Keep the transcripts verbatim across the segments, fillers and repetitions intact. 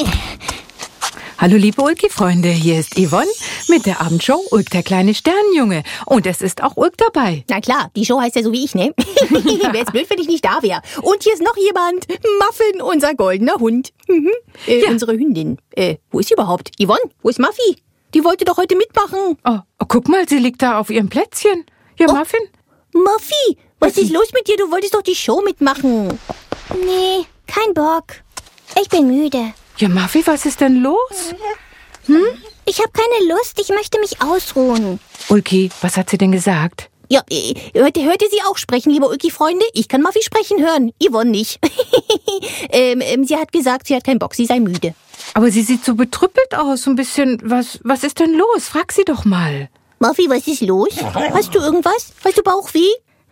Hallo liebe Ulki-Freunde, hier ist Yvonne mit der Abendshow Ulk, der kleine Sternenjunge. Und es ist auch Ulk dabei. Na klar, die Show heißt ja so wie ich, ne? Wäre jetzt blöd, wenn ich nicht da wäre. Und hier ist noch jemand. Muffin, unser goldener Hund. Mhm. Äh, Ja. Unsere Hündin. Äh, wo ist sie überhaupt? Yvonne, wo ist Muffy? Die wollte doch heute mitmachen. Oh, oh, guck mal, sie liegt da auf ihrem Plätzchen. Ja, Oh. Muffin? Muffy, was ist los mit dir? Du wolltest doch die Show mitmachen. Nee, kein Bock. Ich bin müde. Ja, Muffy, was ist denn los? Ich habe keine Lust, ich möchte mich ausruhen. Ulki, was hat sie denn gesagt? Ja, äh, hört, hört ihr sie auch sprechen, liebe Ulki-Freunde? Ich kann Muffy sprechen hören, Yvonne nicht. ähm, ähm, sie hat gesagt, sie hat keinen Bock, sie sei müde. Aber sie sieht so betrüppelt aus, so ein bisschen. Was, was ist denn los? Frag sie doch mal. Muffy, was ist los? Hast du irgendwas? Hast du Bauchweh?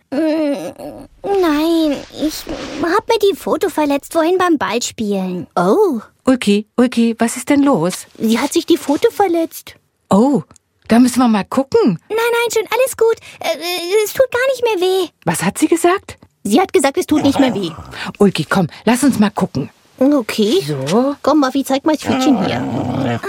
Nein, ich hab mir die Foto verletzt vorhin beim Ballspielen. Oh, Ulki, Ulki, was ist denn los? sie hat sich die Foto verletzt. Oh, da müssen wir mal gucken. Nein, nein, schon alles gut. Äh, äh, es tut gar nicht mehr weh. Was hat sie gesagt? Sie hat gesagt, es tut nicht mehr weh. Ulki, komm, lass uns mal gucken. Okay. So. Komm, Muffy, zeig mal das Pfötchen hier.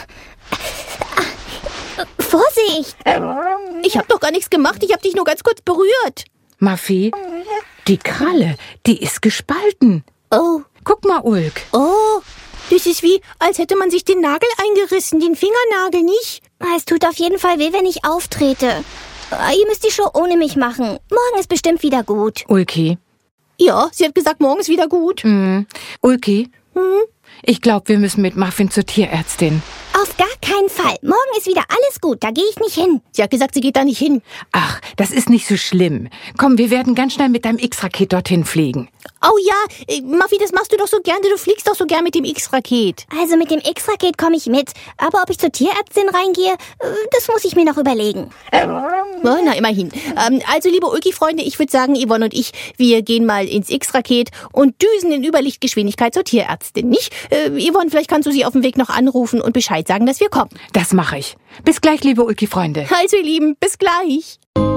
Vorsicht! Ich hab doch gar nichts gemacht, ich hab dich nur ganz kurz berührt. Muffy, die Kralle, die ist gespalten. Oh, Guck mal, Ulk. oh, das ist wie, als hätte man sich den Nagel eingerissen, den Fingernagel, nicht? Es tut auf jeden Fall weh, wenn ich auftrete. Äh, Ihr müsst die Show ohne mich machen. Morgen ist bestimmt wieder gut. Ulki. Ja, sie hat gesagt, morgen ist wieder gut. Hm. Ulki, ich glaube, wir müssen mit Muffin zur Tierärztin. Auf gar keinen Fall. Morgen ist wieder alles gut, da gehe ich nicht hin. Sie hat gesagt, sie geht da nicht hin. Ach, das ist nicht so schlimm. Komm, wir werden ganz schnell mit deinem X-Raket dorthin fliegen. Oh ja, äh, Muffy, das machst du doch so gerne, du fliegst doch so gern mit dem X-Raket. Also mit dem X-Raket komme ich mit. Aber ob ich zur Tierärztin reingehe, äh, das muss ich mir noch überlegen. Na, na immerhin. Ähm, also, liebe Ulki-Freunde, ich würde sagen, Yvonne und ich, wir gehen mal ins X-Raket und düsen in Überlichtgeschwindigkeit zur Tierärztin, nicht? Äh, Yvonne, vielleicht kannst du sie auf dem Weg noch anrufen und Bescheid sagen, dass wir kommen. Das mache ich. Bis gleich, liebe Ulki-Freunde. Also, ihr Lieben, bis gleich.